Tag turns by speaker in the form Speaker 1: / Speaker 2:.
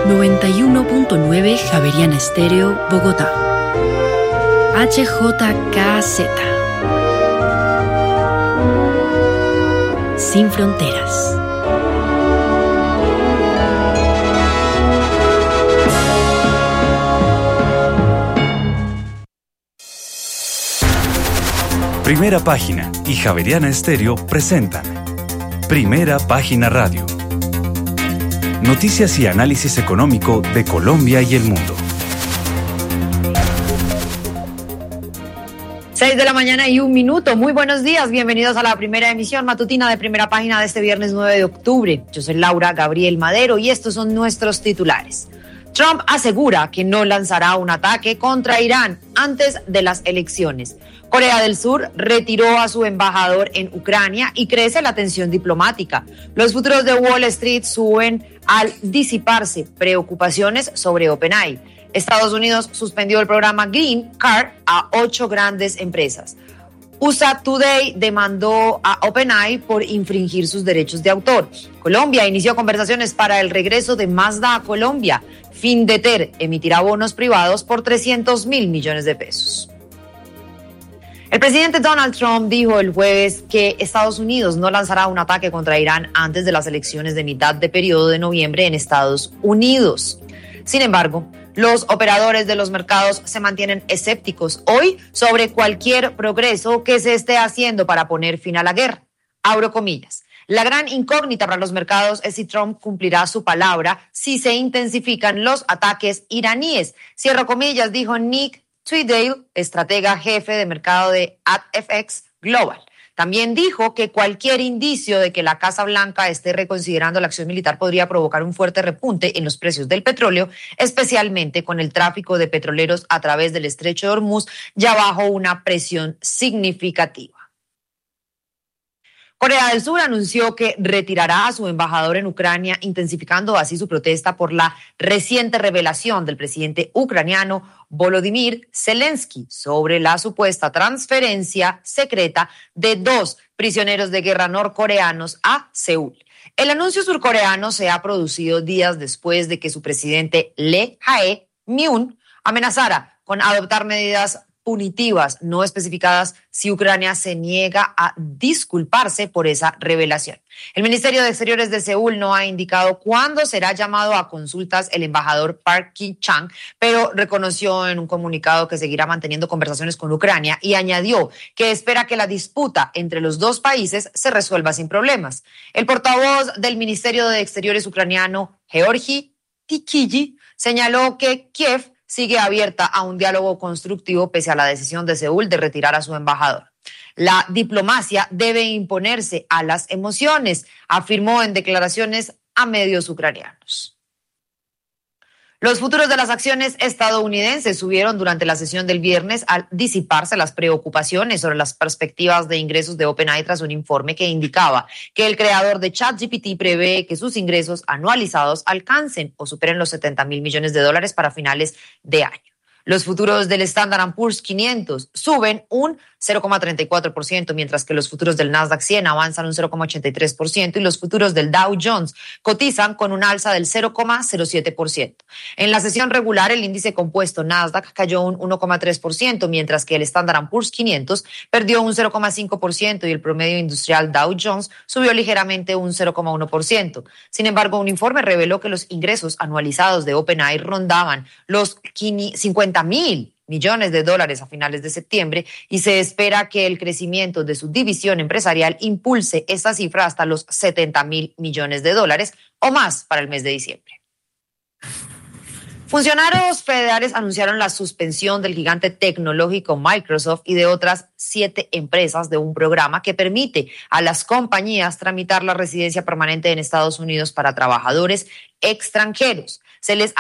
Speaker 1: 91.9 Javeriana Estéreo, Bogotá. HJKZ. Sin fronteras.
Speaker 2: Primera Página y Javeriana Estéreo presentan Primera Página Radio. Noticias y análisis económico de Colombia y el mundo.
Speaker 3: 6:01 a.m. Muy buenos días, bienvenidos a la primera emisión matutina de Primera Página de este viernes 9 de octubre. Yo soy Laura Gabriel Madero y estos son nuestros titulares. Trump asegura que no lanzará un ataque contra Irán antes de las elecciones. Corea del Sur retiró a su embajador en Ucrania y crece la tensión diplomática. Los futuros de Wall Street suben al disiparse preocupaciones sobre OpenAI. Estados Unidos suspendió el programa Green Card a 8 grandes empresas. USA Today demandó a OpenAI por infringir sus derechos de autor. Colombia inició conversaciones para el regreso de Mazda a Colombia. Findeter emitirá bonos privados por 300.000 millones de pesos. El presidente Donald Trump dijo el jueves que Estados Unidos no lanzará un ataque contra Irán antes de las elecciones de mitad de periodo de noviembre en Estados Unidos. Sin embargo, los operadores de los mercados se mantienen escépticos hoy sobre cualquier progreso que se esté haciendo para poner fin a la guerra. Abro comillas. La gran incógnita para los mercados es si Trump cumplirá su palabra si se intensifican los ataques iraníes. Cierro comillas, dijo Nick Tweedale, estratega jefe de mercado de AdFX Global. También dijo que cualquier indicio de que la Casa Blanca esté reconsiderando la acción militar podría provocar un fuerte repunte en los precios del petróleo, especialmente con el tráfico de petroleros a través del estrecho de Hormuz ya bajo una presión significativa. Corea del Sur anunció que retirará a su embajador en Ucrania, intensificando así su protesta por la reciente revelación del presidente ucraniano Volodymyr Zelensky sobre la supuesta transferencia secreta de 2 prisioneros de guerra norcoreanos a Seúl. El anuncio surcoreano se ha producido días después de que su presidente Lee Jae-myung amenazara con adoptar medidas punitivas no especificadas si Ucrania se niega a disculparse por esa revelación. El Ministerio de Exteriores de Seúl no ha indicado cuándo será llamado a consultas el embajador Park Ki-chang, pero reconoció en un comunicado que seguirá manteniendo conversaciones con Ucrania y añadió que espera que la disputa entre los dos países se resuelva sin problemas. El portavoz del Ministerio de Exteriores ucraniano, Georgi Tikiji, señaló que Kiev sigue abierta a un diálogo constructivo pese a la decisión de Seúl de retirar a su embajador. La diplomacia debe imponerse a las emociones, afirmó en declaraciones a medios ucranianos. Los futuros de las acciones estadounidenses subieron durante la sesión del viernes al disiparse las preocupaciones sobre las perspectivas de ingresos de OpenAI tras un informe que indicaba que el creador de ChatGPT prevé que sus ingresos anualizados alcancen o superen los 70.000 millones de dólares para finales de año. Los futuros del Standard & Poor's 500 suben un 0,34%, mientras que los futuros del Nasdaq 100 avanzan un 0,83% y los futuros del Dow Jones cotizan con un alza del 0,07%. En la sesión regular, el índice compuesto Nasdaq cayó un 1,3%, mientras que el Standard & Poor's 500 perdió un 0,5% y el promedio industrial Dow Jones subió ligeramente un 0,1%. Sin embargo, un informe reveló que los ingresos anualizados de OpenAI rondaban los 50.000 millones de dólares a finales de septiembre y se espera que el crecimiento de su división empresarial impulse esta cifra hasta los 70.000 millones de dólares o más para el mes de diciembre. Funcionarios federales anunciaron la suspensión del gigante tecnológico Microsoft y de otras 7 empresas de un programa que permite a las compañías tramitar la residencia permanente en Estados Unidos para trabajadores extranjeros. Se les